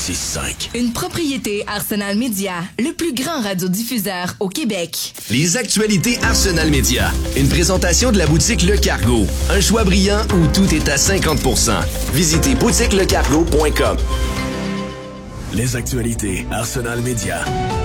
1065. Une propriété Arsenal Média, le plus grand radiodiffuseur au Québec. Les actualités Arsenal Média. Une présentation de la boutique Le Cargo. Un choix brillant où tout est à 50%. Visitez boutiquelecargo.com. Les actualités Arsenal Média.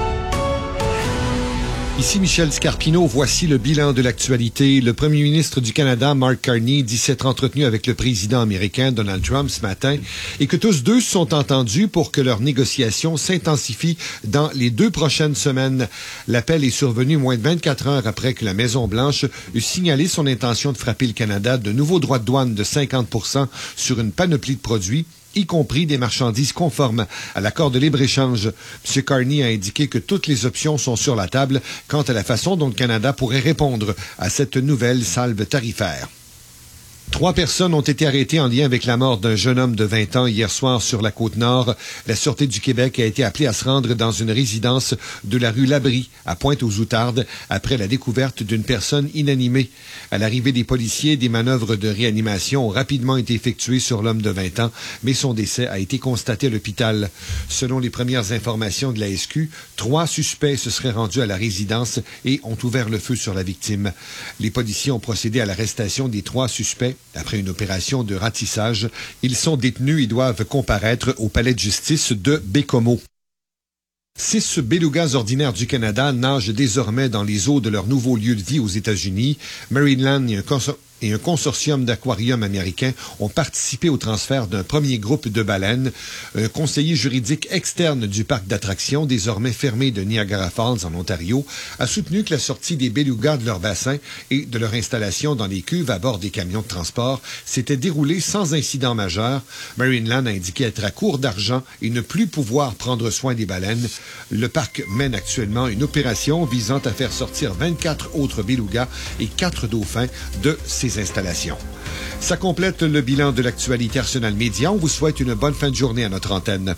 Ici Michel Scarpino, voici le bilan de l'actualité. Le premier ministre du Canada, Mark Carney, dit s'être entretenu avec le président américain Donald Trump ce matin et que tous deux se sont entendus pour que leurs négociations s'intensifient dans les 2 prochaines semaines. L'appel est survenu moins de 24 heures après que la Maison-Blanche eut signalé son intention de frapper le Canada de nouveaux droits de douane de 50% sur une panoplie de produits, y compris des marchandises conformes à l'accord de libre-échange. M. Carney a indiqué que toutes les options sont sur la table quant à la façon dont le Canada pourrait répondre à cette nouvelle salve tarifaire. 3 personnes ont été arrêtées en lien avec la mort d'un jeune homme de 20 ans hier soir sur la Côte-Nord. La Sûreté du Québec a été appelée à se rendre dans une résidence de la rue Labrie, à Pointe-aux-Outardes, après la découverte d'une personne inanimée. À l'arrivée des policiers, des manœuvres de réanimation ont rapidement été effectuées sur l'homme de 20 ans, mais son décès a été constaté à l'hôpital. Selon les premières informations de la SQ, 3 suspects se seraient rendus à la résidence et ont ouvert le feu sur la victime. Les policiers ont procédé à l'arrestation des 3 suspects. Après une opération de ratissage, ils sont détenus et doivent comparaître au palais de justice de Bécomo. 6 belugas ordinaires du Canada nagent désormais dans les eaux de leur nouveau lieu de vie aux États-Unis. Maryland et un consortium d'aquariums américains ont participé au transfert d'un premier groupe de baleines. Un conseiller juridique externe du parc d'attractions, désormais fermé de Niagara Falls en Ontario, a soutenu que la sortie des belugas de leur bassin et de leur installation dans les cuves à bord des camions de transport s'était déroulée sans incident majeur. Maryland a indiqué être à court d'argent et ne plus pouvoir prendre soin des baleines. Le parc mène actuellement une opération visant à faire sortir 24 autres belugas et 4 dauphins de ces installations. Ça complète le bilan de l'actualité Arsenal Média. On vous souhaite une bonne fin de journée à notre antenne.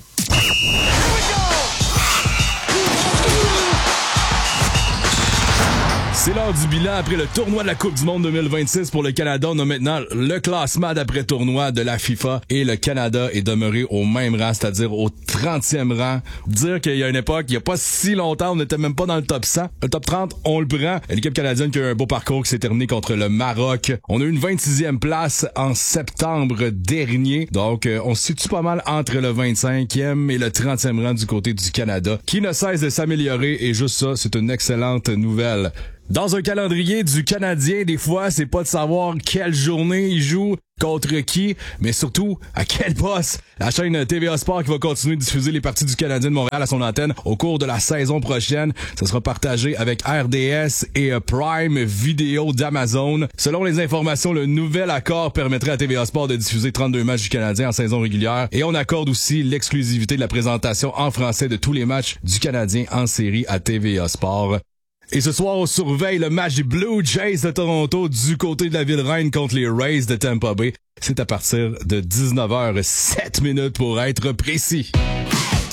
C'est l'heure du bilan après le tournoi de la Coupe du monde 2026 pour le Canada. On a maintenant le classement d'après-tournoi de la FIFA et le Canada est demeuré au même rang, c'est-à-dire au 30e rang. Dire qu'il y a une époque, il n'y a pas si longtemps, on n'était même pas dans le top 100. Le top 30, on le prend. L'équipe canadienne qui a eu un beau parcours qui s'est terminé contre le Maroc. On a eu une 26e place en septembre dernier. Donc, on se situe pas mal entre le 25e et le 30e rang du côté du Canada, qui ne cesse de s'améliorer et juste ça, c'est une excellente nouvelle. Dans un calendrier du Canadien, des fois, c'est pas de savoir quelle journée il joue, contre qui, mais surtout à quel poste. La chaîne TVA Sport qui va continuer de diffuser les parties du Canadien de Montréal à son antenne au cours de la saison prochaine. Ça sera partagé avec RDS et Prime Video d'Amazon. Selon les informations, le nouvel accord permettrait à TVA Sport de diffuser 32 matchs du Canadien en saison régulière et on accorde aussi l'exclusivité de la présentation en français de tous les matchs du Canadien en série à TVA Sport. Et ce soir, on surveille le match des Blue Jays de Toronto du côté de la Ville-Reine contre les Rays de Tampa Bay. C'est à partir de 19h07 pour être précis.